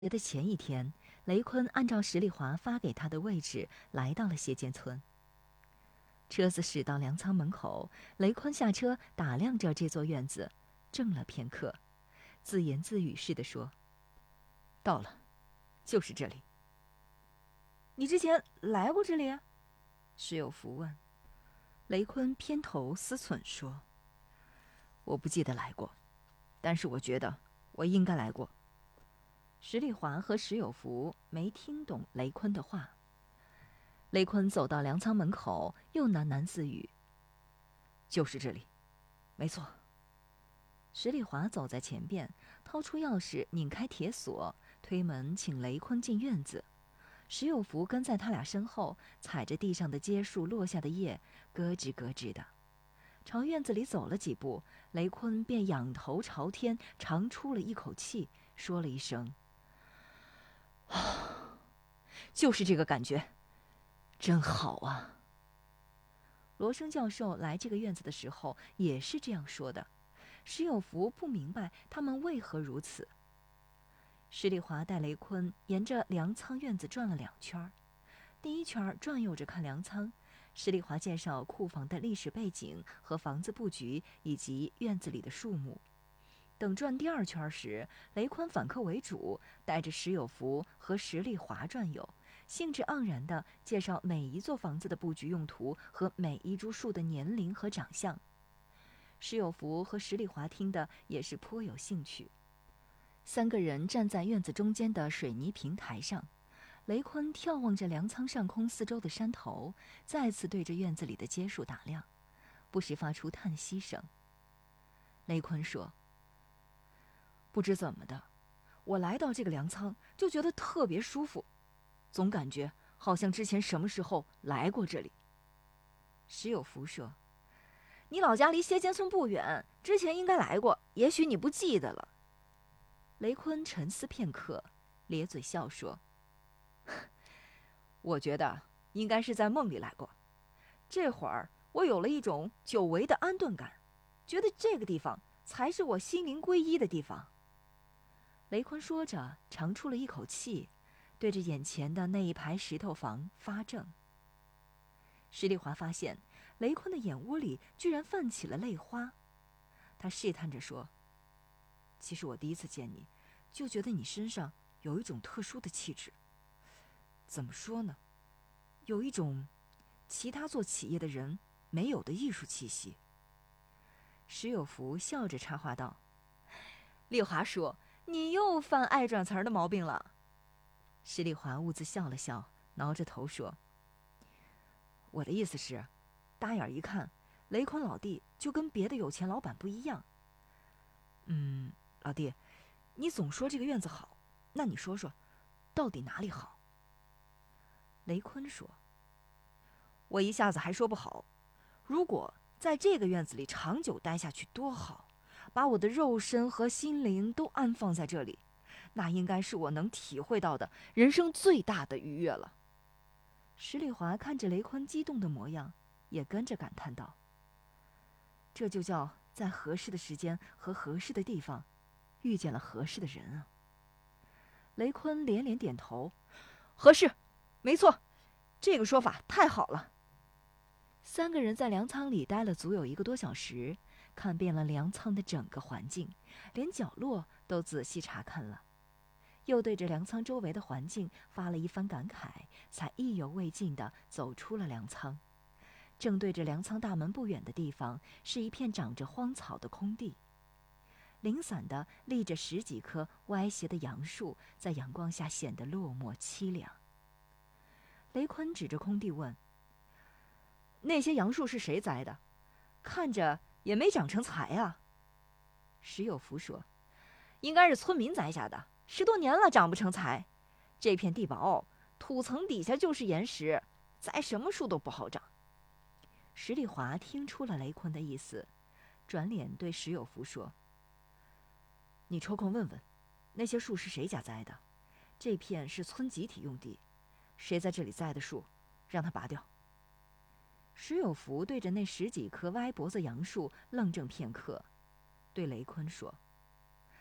节的前一天，雷坤按照石丽华发给他的位置来到了谢间村。车子驶到粮仓门口，雷坤下车打量着这座院子，怔了片刻，自言自语似的说：“到了，就是这里。”“你之前来过这里啊？”石有福问。雷坤偏头思忖说：“我不记得来过，但是我觉得我应该来过。”石丽华和石有福没听懂雷坤的话。雷坤走到粮仓门口，又喃喃自语：“就是这里，没错。”石丽华走在前边，掏出钥匙拧开铁锁，推门请雷坤进院子。石有福跟在他俩身后，踩着地上的街树落下的叶，咯吱咯吱的。朝院子里走了几步，雷坤便仰头朝天，长出了一口气，说了一声：“就是这个感觉，真好啊。”罗生教授来这个院子的时候也是这样说的。石有福不明白他们为何如此。石丽华带雷坤沿着粮仓院子转了2圈。第一圈转悠着看粮仓，石丽华介绍库房的历史背景和房子布局以及院子里的树木。等转第2圈时，雷坤反客为主，带着石有福和石丽华转悠，兴致盎然地介绍每一座房子的布局用途和每一株树的年龄和长相。石有福和石丽华听得也是颇有兴趣。3个人站在院子中间的水泥平台上，雷坤眺望着粮仓上空四周的山头，再次对着院子里的街树打量，不时发出叹息声。雷坤说：“不知怎么的，我来到这个粮仓就觉得特别舒服，总感觉好像之前什么时候来过这里。”石有福说：“你老家离谢间村不远，之前应该来过，也许你不记得了。”雷坤沉思片刻，咧嘴笑说：“我觉得应该是在梦里来过。这会儿我有了一种久违的安顿感，觉得这个地方才是我心灵归依的地方。”雷坤说着，长出了一口气，对着眼前的那一排石头房发怔。石丽华发现雷坤的眼窝里居然泛起了泪花，他试探着说：“其实我第一次见你，就觉得你身上有一种特殊的气质。怎么说呢？有一种其他做企业的人没有的艺术气息。”石有福笑着插话道：“丽华叔，你又犯爱转词儿的毛病了。”石丽华兀自笑了笑，挠着头说：“我的意思是，大眼一看，雷坤老弟就跟别的有钱老板不一样。老弟，你总说这个院子好，那你说说，到底哪里好？”雷坤说：“我一下子还说不好。如果在这个院子里长久待下去多好，把我的肉身和心灵都安放在这里，那应该是我能体会到的人生最大的愉悦了。”石丽华看着雷坤激动的模样，也跟着感叹道：“这就叫在合适的时间和合适的地方，遇见了合适的人啊。”雷坤连连点头：“合适，没错，这个说法太好了。”3个人在粮仓里待了足有1个多小时，看遍了粮仓的整个环境，连角落都仔细查看了，又对着粮仓周围的环境发了一番感慨，才意犹未尽地走出了粮仓。正对着粮仓大门不远的地方，是一片长着荒草的空地，零散地立着10几棵歪斜的杨树，在阳光下显得落寞凄凉。雷坤指着空地问：“那些杨树是谁栽的？看着也没长成材啊。”石有福说：“应该是村民栽下的，10多年了长不成材。这片地薄，土层底下就是岩石，栽什么树都不好长。”石丽华听出了雷坤的意思，转脸对石有福说：“你抽空问问，那些树是谁家栽的？这片是村集体用地，谁在这里栽的树，让他拔掉。”石有福对着那10几棵歪脖子杨树愣怔片刻，对雷坤说：“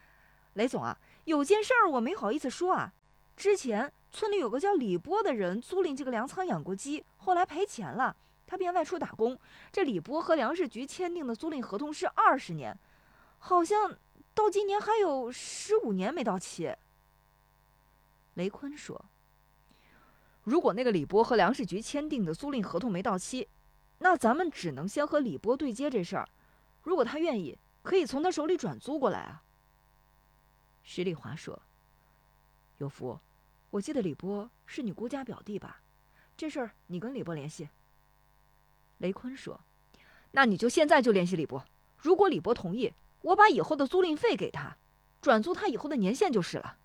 雷总啊，有件事儿我没好意思说啊。之前村里有个叫李波的人租赁这个粮仓养过鸡，后来赔钱了，他便外出打工。这李波和粮食局签订的租赁合同是20年，好像到今年还有15年没到期。雷坤说：“如果那个李波和粮食局签订的租赁合同没到期，那咱们只能先和李波对接这事儿。如果他愿意，可以从他手里转租过来啊。”石丽华说：“有福，我记得李波是你姑家表弟吧？这事儿你跟李波联系。”雷坤说：“那你就现在就联系李波，如果李波同意，我把以后的租赁费给他，转租他以后的年限就是了。”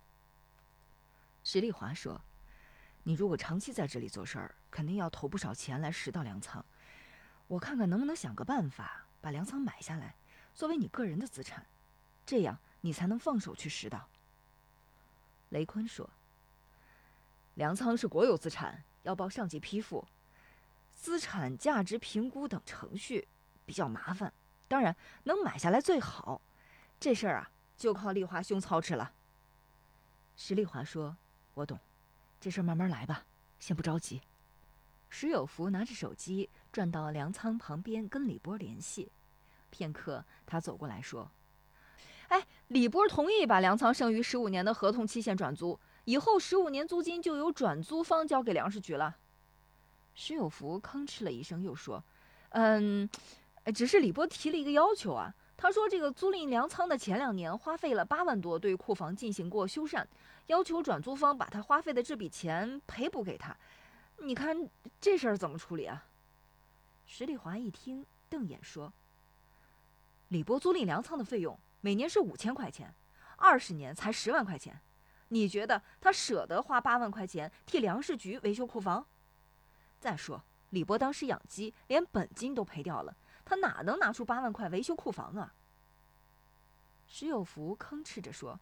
石丽华说：“你如果长期在这里做事儿，肯定要投不少钱来拾到粮仓。我看看能不能想个办法，把粮仓买下来，作为你个人的资产，这样你才能放手去拾到。”雷坤说：“粮仓是国有资产，要报上级批复，资产价值评估等程序比较麻烦，当然能买下来最好。这事儿啊，就靠丽华兄操持了。”石丽华说：“我懂，这事儿慢慢来吧，先不着急。”石有福拿着手机转到粮仓旁边跟李波联系，片刻他走过来说：“哎，李波同意把粮仓剩余15年的合同期限转租，以后15年租金就由转租方交给粮食局了。”石有福吭哧了一声，又说：“只是李波提了一个要求啊。他说这个租赁粮仓的前2年花费了8万多对库房进行过修缮，要求转租方把他花费的这笔钱赔补给他。你看这事儿怎么处理啊？”石丽华一听，瞪眼说：“李波租赁粮仓的费用每年是5000块钱，20年才10万块钱。你觉得他舍得花8万块钱替粮食局维修库房？再说，李波当时养鸡，连本金都赔掉了，他哪能拿出8万块维修库房啊？”石有福吭哧着说：“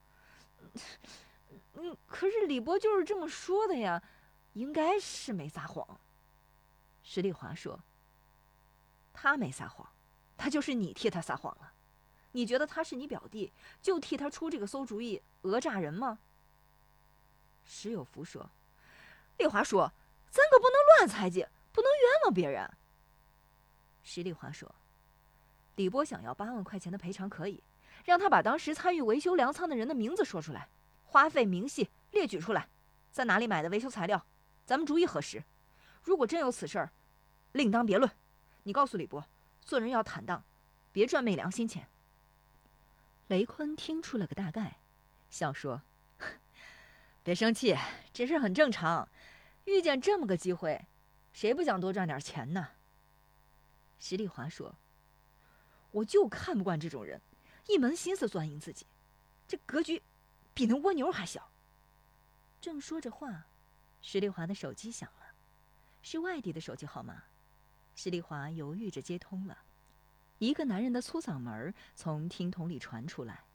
可是李波就是这么说的呀，应该是没撒谎。”石丽华说：“他没撒谎，他就是你替他撒谎了。你觉得他是你表弟，就替他出这个馊主意，讹诈人吗？”石有福说：“丽华说，咱可不能乱猜忌，不能冤枉别人。”石丽华说：“李波想要8万块钱的赔偿可以，让他把当时参与维修粮仓的人的名字说出来，花费明细列举出来，在哪里买的维修材料，咱们逐一核实。如果真有此事儿，另当别论。你告诉李波，做人要坦荡，别赚昧良心钱。”雷坤听出了个大概，笑说：“别生气，这事很正常。遇见这么个机会，谁不想多赚点钱呢？”石丽华说：“我就看不惯这种人，一门心思钻营自己，这格局比那蜗牛还小。”正说着话，石丽华的手机响了，是外地的手机号码。石丽华犹豫着接通了，一个男人的粗嗓门从听筒里传出来：“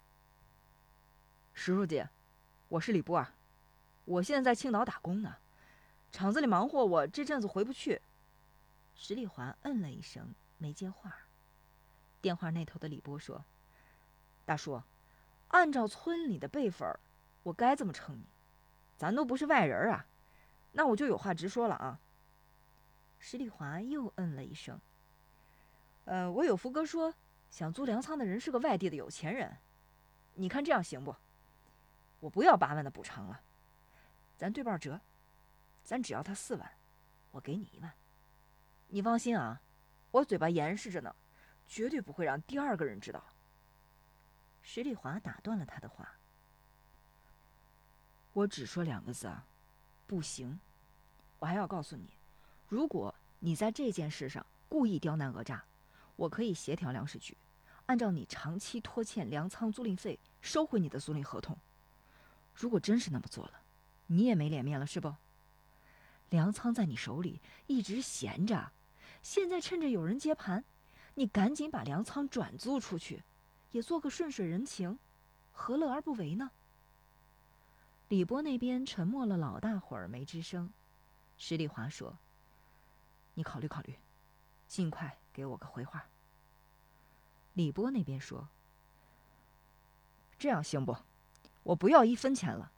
石书记，我是李波儿，我现在在青岛打工呢，厂子里忙活，我这阵子回不去。”石丽华嗯了一声，没接话。电话那头的李波说：“大叔，按照村里的辈分，我该这么称你，咱都不是外人啊，那我就有话直说了啊。”石丽华又嗯了一声。我有福哥说，想租粮仓的人是个外地的有钱人，你看这样行不？我不要8万的补偿了，咱对半折，咱只要他4万，我给你1万。你放心啊，我嘴巴严实着呢，绝对不会让第2个人知道。石丽华打断了他的话：“我只说2个字啊，不行。我还要告诉你，如果你在这件事上故意刁难讹诈，我可以协调粮食局，按照你长期拖欠粮仓租赁费收回你的租赁合同。如果真是那么做了，你也没脸面了是不？粮仓在你手里一直闲着，现在趁着有人接盘，你赶紧把粮仓转租出去，也做个顺水人情，何乐而不为呢？”李波那边沉默了老大会儿没吱声。石丽华说：“你考虑考虑，尽快给我个回话。”李波那边说：“ 这样行不？我不要1分钱了，